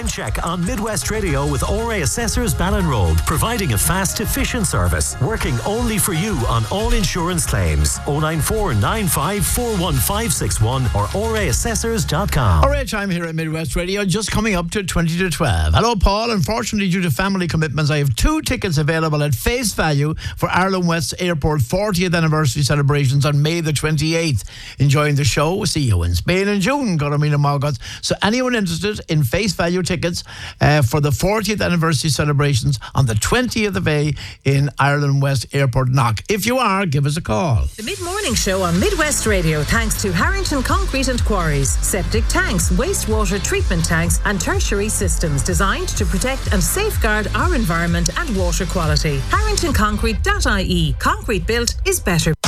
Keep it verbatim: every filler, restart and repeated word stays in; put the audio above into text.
time check on Midwest Radio with O R A Assessors Ballinroad, providing a fast, efficient service, working only for you on all insurance claims. oh nine four nine five four one five six one or o r a assessors dot com. All right, time here at Midwest Radio, just coming up to twenty to twelve. Hello, Paul. Unfortunately, due to family commitments, I have two tickets available at face value for Ireland West Airport fortieth anniversary celebrations on May the twenty-eighth. Enjoying the show. See you in Spain in June, Goramina Margot. So anyone interested in face value tickets uh, for the fortieth anniversary celebrations on the twentieth of May in Ireland West Airport, Knock. If you are, give us a call. The Mid-Morning Show on Midwest Radio, thanks to Harrington Concrete and Quarries. Septic tanks, wastewater treatment tanks and tertiary systems designed to protect and safeguard our environment and water quality. harrington concrete dot I E. Concrete built is better.